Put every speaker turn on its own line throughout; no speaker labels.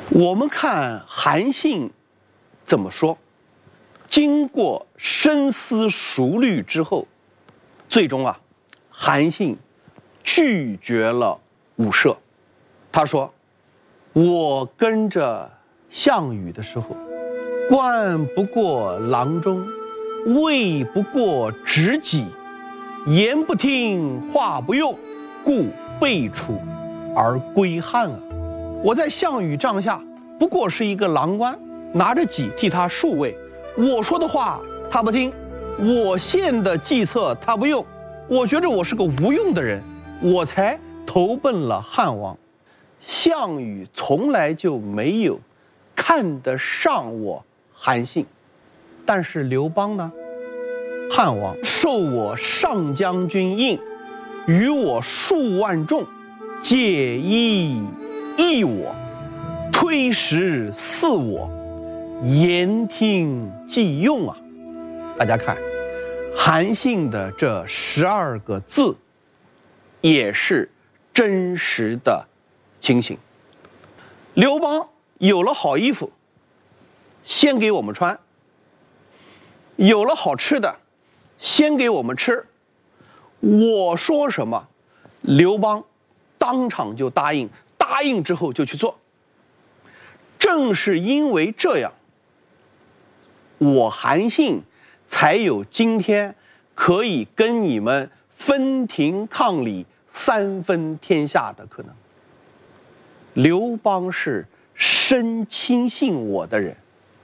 我们看韩信怎么说，经过深思熟虑之后，最终韩信拒绝了武涉。他说：“我跟着项羽的时候，冠不过郎中，位不过执戟，言不听，话不用，故备楚而归汉啊。我在项羽帐下不过是一个郎官，拿着戟替他戍卫，我说的话他不听，我献的计策他不用，我觉着我是个无用的人，我才投奔了汉王。项羽从来就没有看得上我韩信，但是刘邦呢？汉王授我上将军印，与我数万众，借衣役我，推食饲我，言听计用啊！大家看，韩信的这12个字，也是真实的情形。刘邦有了好衣服，先给我们穿；有了好吃的，先给我们吃。我说什么，刘邦当场就答应，答应之后就去做。正是因为这样，我韩信才有今天可以跟你们分庭抗礼、三分天下的可能。刘邦是深亲信我的人，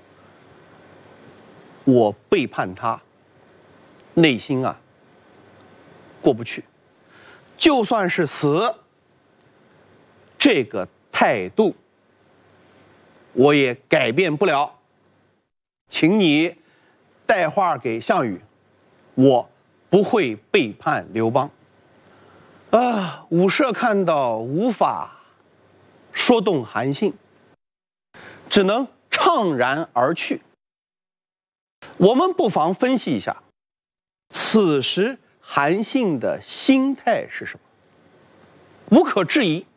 我背叛他，内心过不去。就算是死，这个态度我也改变不了。请你带话给项羽，我不会背叛刘邦。武涉看到无法说动韩信，只能怅然而去。我们不妨分析一下，此时韩信的心态是什么？无可置疑，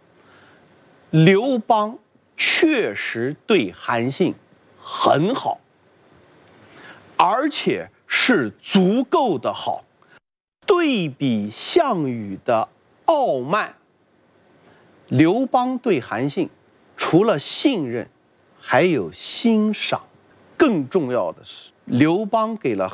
刘邦确实对韩信很好，而且是足够的好。对比项羽的傲慢，刘邦对韩信除了信任，还有欣赏。更重要的是，刘邦给了